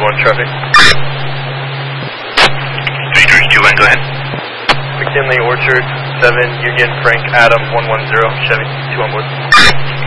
1 traffic. 3321, go ahead. McKinley, Orchard, 7, Union, Frank, Adam, 110, Chevy, 2 on board.